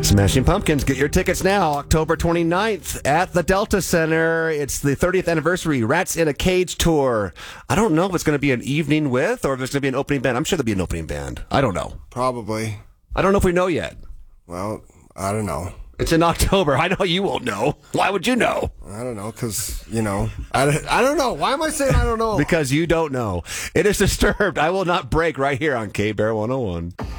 Smashing Pumpkins. Get your tickets now. October 29th at the Delta Center. It's the 30th anniversary Rats in a Cage tour. I don't know if it's going to be an evening with or if it's going to be an opening band. I'm sure there'll be an opening band. I don't know. Probably. I don't know if we know yet. Well, I don't know. It's in October. I know you won't know. Why would you know? I don't know, because, I don't know. Why am I saying I don't know? Because you don't know. It is Disturbed. I Will Not Break right here on K-Bear 101.